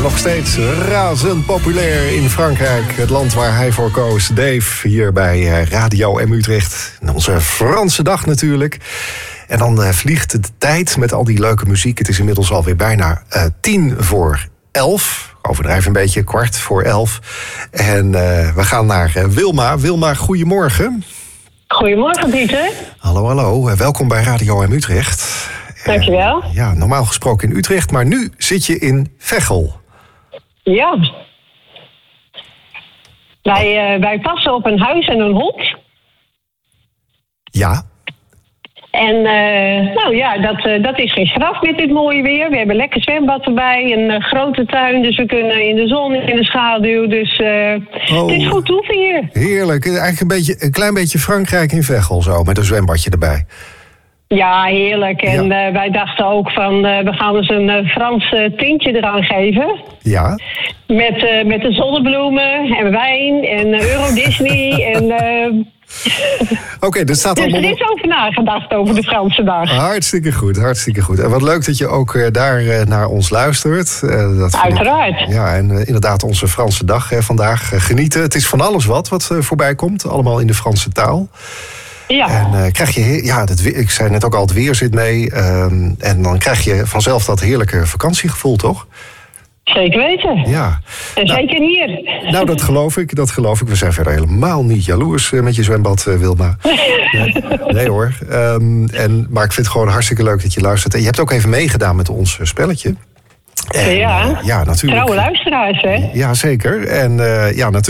nog steeds razend populair in Frankrijk. Het land waar hij voor koos. Dave, hier bij Radio M Utrecht. Onze Franse dag natuurlijk. En dan vliegt de tijd met al die leuke muziek. Het is inmiddels alweer bijna 11:10. Overdrijf een beetje, 11:15. En we gaan naar Wilma. Wilma, goedemorgen. Goedemorgen, Pieter. Hallo. Welkom bij Radio M Utrecht. Dankjewel. Ja, normaal gesproken in Utrecht, maar nu zit je in Veghel. Ja. Wij passen op een huis en een hond. Ja. En dat is geen straf met dit mooie weer. We hebben lekker zwembad erbij, een grote tuin. Dus we kunnen in de zon, in de schaduw. Dus het is goed toeven hier. Heerlijk. Eigenlijk een klein beetje Frankrijk in Veghel zo, met een zwembadje erbij. Ja, heerlijk. En wij dachten ook van, we gaan dus een Frans tintje eraan geven. Ja. Met de zonnebloemen en wijn en Euro Disney en... Oké, er staat dus allemaal... er is over nagedacht over de Franse dag. Hartstikke goed. En wat leuk dat je ook daar naar ons luistert. Uiteraard. Ja, en inderdaad onze Franse dag vandaag genieten. Het is van alles wat voorbij komt. Allemaal in de Franse taal. Ja. En krijg je, ik zei net ook al, het weer zit mee. En dan krijg je vanzelf dat heerlijke vakantiegevoel, toch? Zeker weten. Ja. En zeker hier. Nou, dat geloof ik. We zijn verder helemaal niet jaloers met je zwembad, Wilma. Nee hoor. Maar ik vind het gewoon hartstikke leuk dat je luistert. En je hebt ook even meegedaan met ons spelletje. En, ja, natuurlijk. Trouwe luisteraars, hè? Ja, zeker. En natuurlijk.